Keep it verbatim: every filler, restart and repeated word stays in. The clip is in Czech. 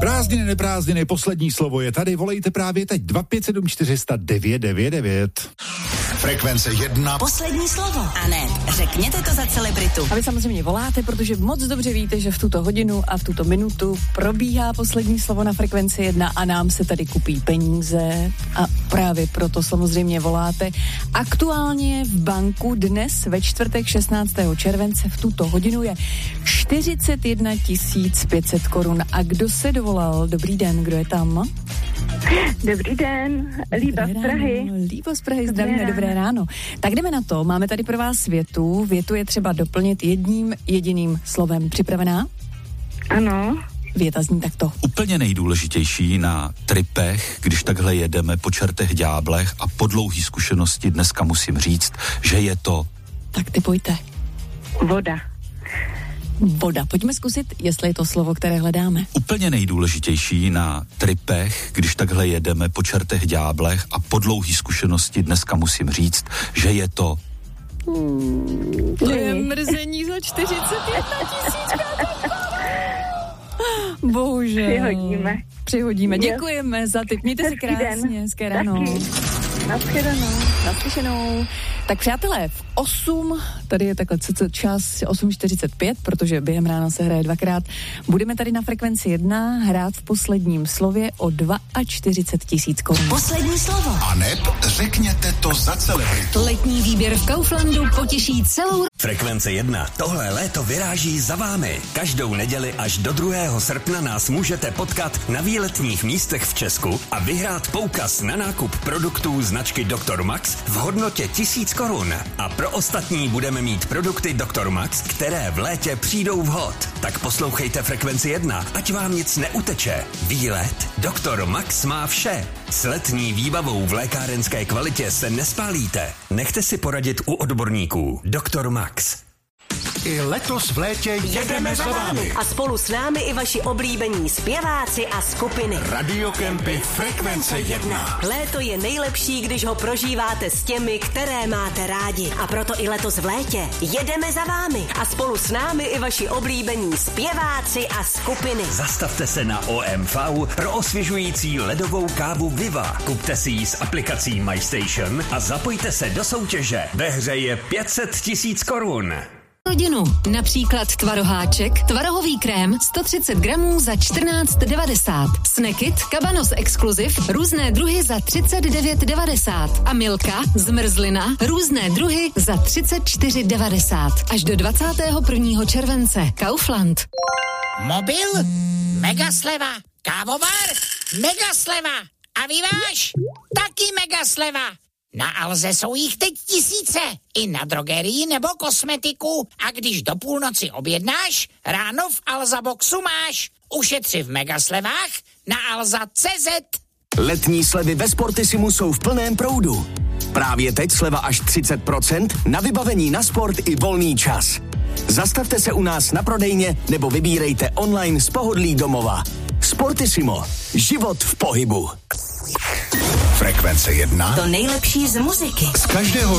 Prázdniny, neprázdniny, poslední slovo je tady, volejte právě teď dva pět sedm čtyři sta devět devět devět. Frekvence jedna. Poslední slovo. A ne, řekněte to za celebritu. A vy samozřejmě voláte, protože moc dobře víte, že v tuto hodinu a v tuto minutu probíhá poslední slovo na Frekvenci jedna a nám se tady kupí peníze a právě proto samozřejmě voláte. Aktuálně v banku dnes ve čtvrtek šestnáctého července v tuto hodinu je čtyřicet jedna tisíc pět set korun. A kdo se dovolal? Dobrý den, kdo je tam? Dobrý den, Líba z Prahy. Líba z Prahy, zdravíme, dobré ráno. Tak jdeme na to, máme tady pro vás větu. Větu je třeba doplnit jedním jediným slovem. Připravená? Ano. Věta zní takto. Úplně nejdůležitější na tripech, když takhle jedeme po čertech ďáblech a po dlouhý zkušenosti dneska musím říct, že je to... Tak ty pojďte. Voda. Voda. Pojďme zkusit, jestli je to slovo, které hledáme. Úplně nejdůležitější na tripech, když takhle jedeme po čertech ďáblech a po dlouhý zkušenosti dneska musím říct, že je to... Hmm, to je mrzení za čtyřicet jedna tisíc. Bohužel. Přihodíme. Přihodíme. Děkujeme za tip. Mějte si krásně. Hezké ráno. Naschledanou. Naslyšenou. Tak přátelé, v osm, tady je takhle čas osm čtyřicet pět, protože během rána se hraje dvakrát. Budeme tady na Frekvenci jedna hrát v posledním slově o čtyřicet dva tisíc korun. Poslední slovo. A neb řekněte to za celebritu. Letní výběr v Kauflandu potěší celou... Frekvence jedna. Tohle léto vyráží za vámi. Každou neděli až do druhého srpna nás můžete potkat na výletních místech v Česku a vyhrát poukaz na nákup produktů značky doktor Max v hodnotě tisíc korun. A pro ostatní budeme mít produkty doktor Max, které v létě přijdou vhod. Tak poslouchejte Frekvenci jedna, ať vám nic neuteče. Výlet doktor Max má vše. S letní výbavou v lékárenské kvalitě se nespálíte. Nechte si poradit u odborníků. doktor Max. I letos v létě jedeme za vámi. A spolu s námi i vaši oblíbení zpěváci a skupiny. Radiokempy Frekvence jedna. Léto je nejlepší, když ho prožíváte s těmi, které máte rádi. A proto i letos v létě jedeme za vámi. A spolu s námi i vaši oblíbení zpěváci a skupiny. Zastavte se na O M V pro osvěžující ledovou kávu Viva. Kupte si ji s aplikací MyStation a zapojte se do soutěže. Ve hře je pět set tisíc korun. Rodinu. Například tvaroháček, tvarohový krém sto třicet gramů za čtrnáct devadesát. Snackit, Cabanos Exclusive, různé druhy za třicet devět devadesát. A Milka, zmrzlina, různé druhy za třicet čtyři devadesát. Až do dvacátého prvního července. Kaufland. Mobil? Mega sleva. Kávovar? Mega sleva. A vyváž? Taky mega sleva. Na Alze jsou jich teď tisíce. I na drogerii nebo kosmetiku. A když do půlnoci objednáš, ráno v Alza Boxu máš. Ušetři v megaslevách na alza tečka cé zet. Letní slevy ve Sportissimu jsou v plném proudu. Právě teď sleva až třicet procent na vybavení na sport i volný čas. Zastavte se u nás na prodejně nebo vybírejte online z pohodlí domova. Sportissimo. Život v pohybu. Frekvence jedna. To nejlepší z muziky. Z každého